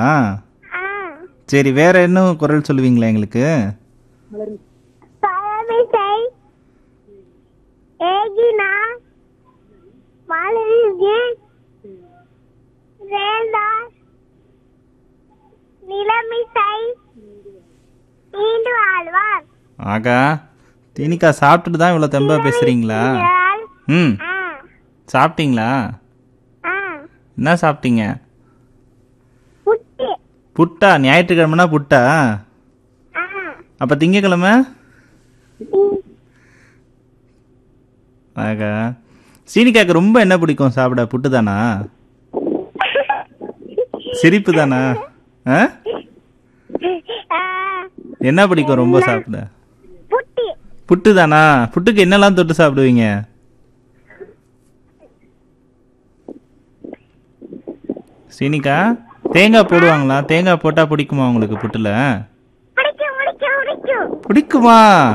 ஆ சரி, வேற என்ன குரல் சொல்லுவீங்களா எங்களுக்கு? பழமிசை ஏகினா மலரிகை வேந்தார் நிலமிசை நீண்டு வாழ்வார். ஆகா, தீனிக்கா சாப்பிட்டுட்டு தான் இவ்வளோ தெம்பா பேசுறீங்களா? ம், ஆ சாப்பிட்டீங்களா? ஆ என்ன சாப்பிட்டீங்க? புட்டு. புட்டா? ஞாயிற்றுக்கிழமைனா புட்டா? ஆ அப்போ திங்கக்கிழமை? ம். ஆகா, சீனிக்காக்கு ரொம்ப என்ன பிடிக்கும் சாப்பிட? புட்டு தானா? சிரிப்பு தானா? ஆ, ஆ, என்ன பிடிக்கும் ரொம்ப சாப்பிட? புட்டு. புட்டு தானா? புட்டுக்கு என்னெல்லாம் தொட்டு சாப்பிடுவீங்க? சீனிக்கா, தேங்காய் போடுவாங்களா? தேங்காய் போட்டா பிடிக்குமா உங்களுக்கு புட்டுல? பிடிக்கும் பிடிக்கும் பிடிக்கும். பிடிக்குமா?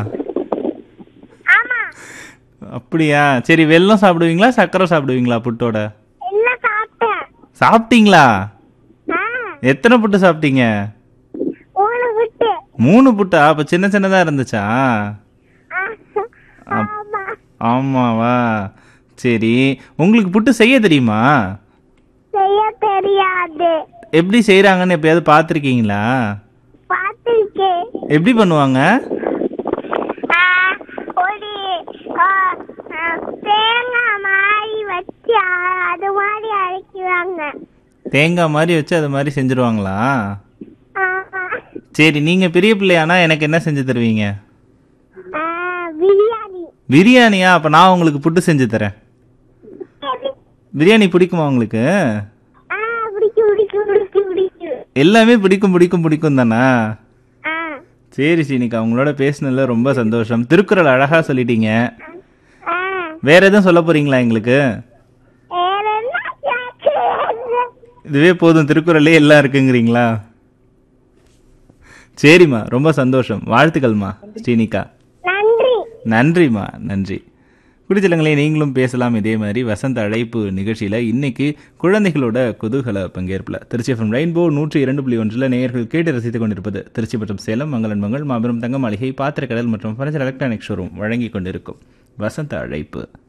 ஆமா, அப்படியா? சரி, வெல்லம் சாப்பிடுவீங்களா சர்க்கரை சாப்பிடுவீங்களா புட்டோட? எல்லாம் சாப்பிட்டேன். சாப்பிட்டீங்களா? ஆ எத்தனை புட்டு சாப்பிட்டீங்க? ஊனு புட்டு. 3 புட்டா? அப்ப சின்ன சின்னதா இருந்துச்சா? ஆ, ஆமா. ஆமாவா? சரி, உங்களுக்கு புட்டு செய்ய தெரியுமா? செய்ய தெரியாது. எப்படி செய்யறாங்கன்னு எப்பயாவது பார்த்துருக்கீங்களா? பார்த்திருக்கேன். எப்படி பண்ணுவாங்க? ஆ, ஒரு ஆ, தேங்காய் மாதிரி வச்சு அது மாதிரி அரைக்கிறாங்க. தேங்காய் மாதிரி வச்சு அது மாதிரி செஞ்சுருவாங்களா? ஆமா. சரி, நீங்க பெரிய பிள்ளையானா எனக்கு என்ன செஞ்சு தருவீங்க? ஆ, பிரியாணி. பிரியாணியா? அப்ப நான் உங்களுக்கு புட்டு செஞ்சு தரேன். பிரியாணி பிடிக்குமா உங்களுக்கு? ஆ, பிடிக்கும் பிடிக்கும் பிடிக்கும் பிடிக்கும். எல்லாமே பிடிக்கும் பிடிக்கும் பிடிக்கும் தானா? ஆ, சரி சீனிக்கா, உங்களோட பேசினதுல ரொம்ப சந்தோஷம். திருக்குறள் அழகா சொல்லிட்டீங்க. ஆ. வேற எதுவும் சொல்ல போறீங்களா எங்களுக்கு? வேற என்ன கேக்குறது? இதுவே போதும், திருக்குறளே எல்லாம் இருக்குங்கிறீங்களா? சரிம்மா, ரொம்ப சந்தோஷம். வாழ்த்துக்கள்மா ஸ்ரீனிகா. நன்றி. நன்றிம்மா, நன்றி. குடிச்சலங்களே, நீங்களும் பேசலாம் இதே மாதிரி வசந்த அழைப்பு நிகழ்ச்சியில். இன்னைக்கு குழந்தைகளோட குதூகல பங்கேற்பில் திருச்சி எஃப்எம் ரெயின்போ 102.1 நேயர்கள் கேட்டு ரசித்துக் கொண்டிருப்பது திருச்சி மற்றும் சேலம் மங்களன் மங்கள் மாபெரும் தங்க மாளிகை பாத்திரக்கடல் மற்றும் ஃபர்னிச்சர் எலக்ட்ரானிக் ஷோரூம் வழங்கி கொண்டிருக்கும் வசந்த அழைப்பு.